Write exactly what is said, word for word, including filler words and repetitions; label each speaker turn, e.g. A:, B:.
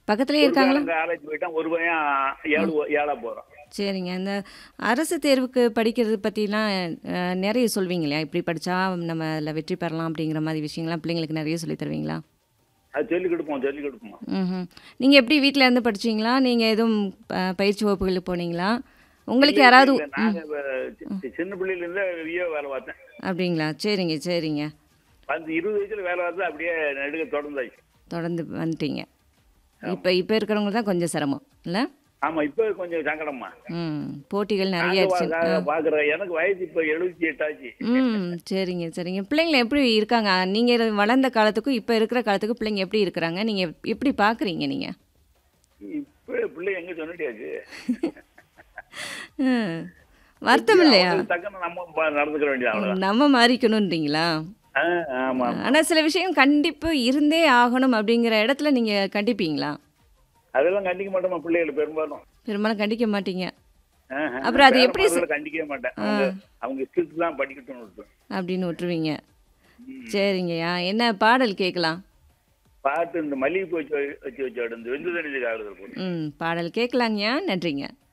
A: பக்கத்திலேயே
B: ஒரு பையன்
A: இருக்காங்களா?
B: அங்க காலேஜ் போயிட்டான். ஒரு பையன்
A: ஆ.
B: ஏழு ஏழா போறான்.
A: சரிங்க. இந்த அரசு தேர்வுக்கு படிக்கிறது பத்திலாம் அ நெறைய சொல்வீங்க இல்லையா? இப்படி படிச்சா நம்ம அதில வெற்றி பெறலாம் அப்படிங்கிற மாரி விஷயங்கள்லாம் பிள்ளைங்களுக்கு நெறைய சொல்லி தருவீங்களா?
B: அது சொல்லிக் குடுப்போம், சொல்லிக் குடுப்போம்.
A: ம்ஹ்ம். நீங்க எப்படி வீட்ல இருந்து படிச்சீங்களா? நீங்க எதுவும் ப பயிற்சி வகுப்புகளுக்கு போனீங்களா?
B: இல்ல,
A: உங்களுக்கு
B: இல்ல,
A: யாராவது
B: இல்ல.
A: ம்.
B: நாங்க வ
A: ம்.
B: சி சின்ன பிள்ளையில இருந்தே விஏ வேலை பார்த்தேன்.
A: அப்படிங்களா? சரிங்க, சரிங்க.
B: வந்து இருபது வயசுல வேலை பார்த்து அப்படியே நெடுக தொடர்ந்தாச்சு.
A: தொடர்ந்து வந்துட்டீங்க.
B: ஆமா.
A: இப்ப இப்ப இருக்கிறவங்களுக்கு தான் கொஞ்சம் சிரமம். இல்ல?
B: ஆமா. இப்ப கொஞ்சம் சங்கடம்மா.
A: ம். போட்டிகள் நெறைய
B: நாங்க வா
A: ஆயிடுச்சு. ஆ.
B: பார்க்குறோம். எனக்கு வயசு இப்ப எழுபத்தி எட்டு ஆச்சு.
A: ம். சரிங்க, சரிங்க. பிள்ளைங்கள எப்படி இருக்காங்க? நீங்க இரு வளர்ந்த காலத்துக்கும், இப்ப இருக்கிற காலத்துக்கும் பிள்ளைங்க எப்படி இருக்கிறாங்க? நீங்க எப்படி பார்க்குறீங்க நீங்க?
B: இப்ப பிள்ளை எங்க சொன்னிட்டியாச்சு.
A: ம். வருத்தம்
B: எப்படியோ
A: இல்லையா?
B: அவங்களுக்கு தக்கன நம்ம ப நடந்துக்கிற வேண்டியது
A: ம்.
B: அவ்வளவுதான்.
A: நம்ம மாறிக்கணுன்றீங்களா?
B: ஆ, ஆமாமா.
A: ஆனா சில விஷயம் கண்டிப்பு இருந்தே ஆகணும் அப்படிங்கிற இடத்துல நீங்க கண்டிப்பீங்களா?
B: அதெல்லாம் கண்டிக்க மாட்டோமா பிள்ளைகள பெரும்பாலும்.
A: பெரும்பாலும் கண்டிக்க மாட்டீங்க.
B: ஆஹ.
A: அப்புறம் அது எப்படி ச
B: பேரமார்கள கண்டிக்கவே மாட்டேன்.
A: ஆ.
B: அவங்க அவங்க இஷ்டத்துக்கு தான் படிக்கட்டும்னு விட்டுருவேன்.
A: அப்படின்னு விட்டுருவீங்க.
B: ம்.
A: சரிங்கய்யா. என்ன பாடல் கேட்கலாம்?
B: பாட்டு இந்த மல்லிகைப்பூ வச்சு வச்சு வச்சு இந்த வெந்து தணிஞ்ச காதல் போடு.
A: ம். பாடல் கேட்கலாங்கய்யா. நன்றிங்க.